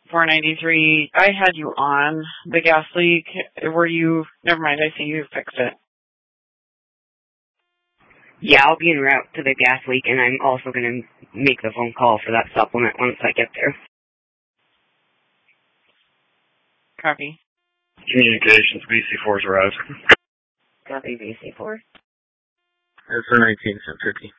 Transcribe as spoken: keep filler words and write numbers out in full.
four ninety-three. I had you on the gas leak. Were you, never mind, I see you fixed it. Yeah, I'll be en route to the gas leak, and I'm also going to make the phone call for that supplement once I get there. Copy. Communications, B C four's arrived. Copy, B C four. It's a nineteen, ten fifty.